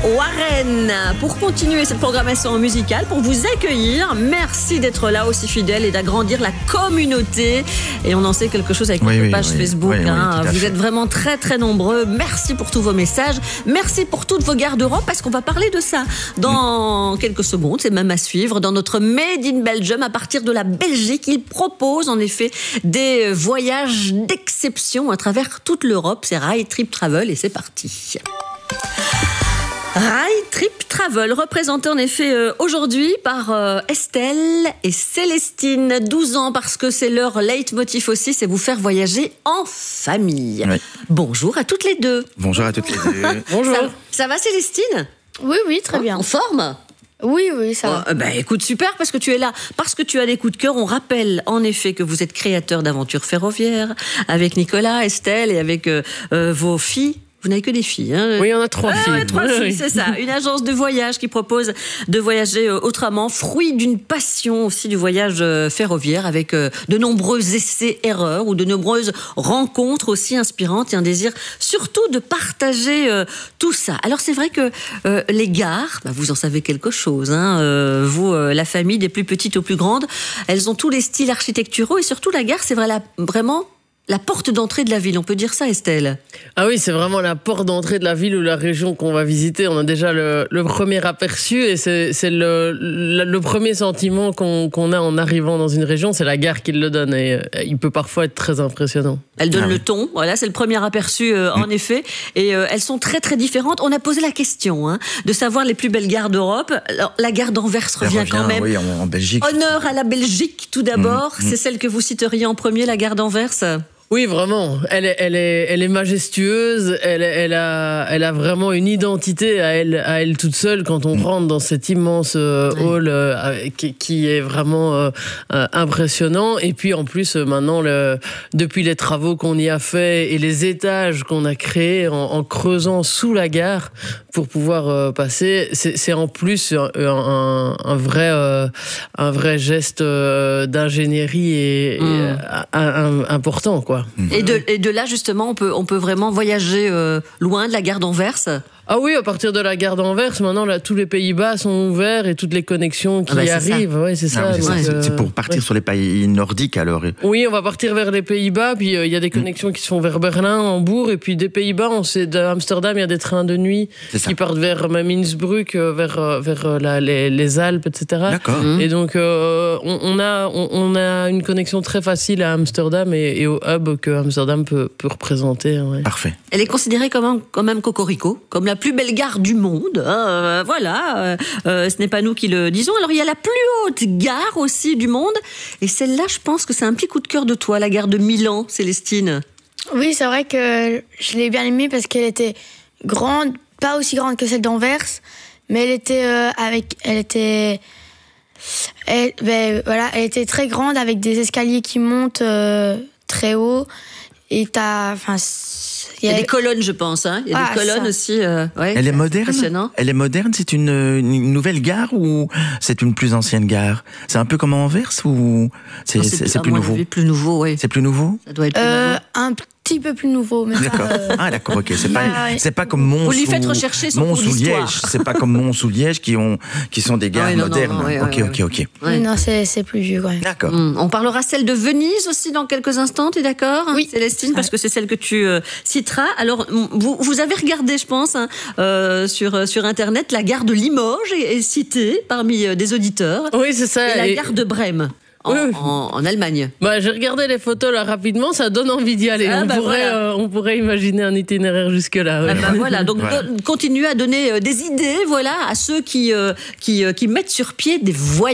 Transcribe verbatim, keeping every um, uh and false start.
Warren, pour continuer cette programmation musicale, pour vous accueillir. Merci d'être là aussi fidèle et d'agrandir la communauté. Et on en sait quelque chose avec oui, notre oui, page oui, Facebook. oui, oui, hein. tout à Vous fait. êtes vraiment très très nombreux. Merci pour tous vos messages. Merci pour toutes vos garde-robes, parce qu'on va parler de ça dans quelques secondes. C'est même à suivre dans notre Made in Belgium. À partir de la Belgique, il propose en effet des voyages d'exception à travers toute l'Europe. C'est Ride Trip Travel et c'est parti. Ride Trip Travel, représenté en effet euh, aujourd'hui par euh, Estelle et Célestine, douze ans, parce que c'est leur leitmotiv aussi, c'est vous faire voyager en famille. Oui. Bonjour à toutes les deux. Bonjour à toutes les deux. Bonjour. Ça, ça va Célestine? Oui, oui, très bien. En forme? Oui, oui, ça va. Oh, bah, écoute, super, parce que tu es là, parce que tu as des coups de cœur. On rappelle en effet que vous êtes créateur d'aventures ferroviaires avec Nicolas, Estelle et avec euh, euh, vos filles. Vous n'avez que des filles, hein? Oui, on a trois Ah, filles. ouais, trois Oui, filles, oui. c'est ça. Une agence de voyage qui propose de voyager euh, autrement, fruit d'une passion aussi du voyage euh, ferroviaire, avec euh, de nombreux essais-erreurs ou de nombreuses rencontres aussi inspirantes et un désir surtout de partager euh, tout ça. Alors c'est vrai que euh, les gares, bah, vous en savez quelque chose, hein, euh, vous, euh, la famille, des plus petites aux plus grandes, elles ont tous les styles architecturaux et surtout la gare, c'est vrai, la, vraiment la porte d'entrée de la ville. On peut dire ça, Estelle? Ah oui, c'est vraiment la porte d'entrée de la ville ou la région qu'on va visiter. On a déjà le, le premier aperçu et c'est, c'est le, le, le premier sentiment qu'on, qu'on a en arrivant dans une région. C'est la gare qui le donne et euh, il peut parfois être très impressionnant. Elle donne Ah le oui. ton, voilà, c'est le premier aperçu euh, en effet. Et euh, elles sont très très différentes. On a posé la question hein, de savoir les plus belles gares d'Europe. Alors, la gare d'Anvers Ça revient, revient, quand même. oui, en, en Belgique. Honneur à la Belgique tout d'abord. Mmh, mmh. C'est celle que vous citeriez en premier, la gare d'Anvers? Oui, vraiment. Elle est, elle est, elle est majestueuse. Elle, elle a, elle a vraiment une identité à elle, à elle toute seule. Quand on rentre dans cet immense euh, hall euh, qui, qui est vraiment euh, euh, impressionnant. Et puis en plus, euh, maintenant, le, depuis les travaux qu'on y a fait et les étages qu'on a créés en, en creusant sous la gare pour pouvoir euh, passer, c'est, c'est en plus un, un, un vrai, euh, un vrai geste euh, d'ingénierie et, Mm. et, euh, un- important, quoi. Et de, et de là, justement, on peut, on peut vraiment voyager euh, loin de la gare d'Anvers. Ah oui, à partir de la gare d'Anvers, maintenant, là, tous les Pays-Bas sont ouverts et toutes les connexions qui Ah bah, c'est ça. arrivent. Ouais, c'est ça. Ah oui, c'est ça, donc, c'est- euh, c'est pour partir ouais. sur les pays nordiques alors. Oui, on va partir vers les Pays-Bas, puis euh, il y a des connexions qui se font vers Berlin, Hambourg, et puis des Pays-Bas, on sait d'Amsterdam, il y a des trains de nuit C'est ça. qui partent vers même Innsbruck, euh, vers, euh, vers euh, la- les, les Alpes, et cetera. D'accord. Et donc, euh, on, on, a, on, on a une connexion très facile à Amsterdam et, et au hub que Amsterdam peut, peut représenter. Ouais. Parfait. Elle est considérée comme un, quand même cocorico, comme la plus belle gare du monde. hein, euh, voilà, euh, euh, ce n'est pas nous qui le disons. Alors il y a la plus haute gare aussi du monde, et celle-là, je pense que c'est un petit coup de cœur de toi, la gare de Milan, Célestine. Oui, c'est vrai que je l'ai bien aimée parce qu'elle était grande, pas aussi grande que celle d'Anvers, mais elle était euh, avec, elle était, elle, ben, voilà, elle était très grande avec des escaliers qui montent euh, très haut et t'as, enfin, Il y a des colonnes, je pense. Hein. Il y a Ah, des colonnes ça. aussi. euh, ouais, Elle est c'est moderne. Impressionnant. Elle est moderne. C'est une, une nouvelle gare ou c'est une plus ancienne gare? C'est un peu comme Anvers ou c'est, Non, c'est, c'est à plus mon nouveau? avis, plus nouveau, oui. C'est plus nouveau? Ça doit être plus euh, nouveau. un petit peu plus nouveau. Mais D'accord. pas, euh, Ah d'accord, ok. C'est pas, Ah, ouais. c'est pas comme Mons Vous lui faites ou- rechercher son Mons cours ou d'histoire. Liège. C'est pas comme Mons ou Liège qui ont, qui sont des gares Ah oui, non, non, modernes. non, ouais, ok, ouais, ok, ok. Ouais. Non, c'est, c'est plus vieux quand même. D'accord. Hum, On parlera celle de Venise aussi dans quelques instants, tu es d'accord, Oui. Célestine, parce que c'est celle que tu euh, citeras. Alors, hum, vous, vous avez regardé, je pense, hein, euh, sur, euh, sur Internet, la gare de Limoges est, est citée parmi euh, des auditeurs, Oui, c'est ça. et la Et- gare de Brême, en, Oui, oui. en- en Allemagne. Bah, j'ai regardé les photos là rapidement, ça donne envie d'y aller. Ah, on, bah, pourrait, voilà. euh, on pourrait imaginer un itinéraire jusque-là. ouais. Ah bah voilà, donc Voilà. do- continuez à donner euh, des idées, voilà, à ceux qui, euh, qui, euh, qui mettent sur pied des voyages.